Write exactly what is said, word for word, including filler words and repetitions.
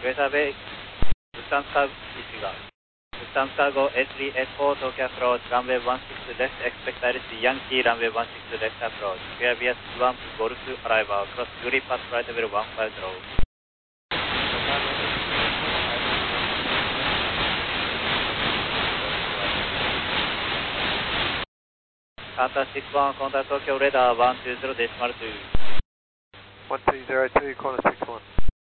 Greater Bay, Lufthansa Cargo Ichiga. Lufthansa Cargo A three eight four Tokyo approach, runway one six left, expect Alice Yankee, runway one six left approach. Clear B S one Golf arrival, cross Guri pass flight level one five zero. Qatar six one, contact Tokyo radar one two zero decimal two. one two zero two, corner six one.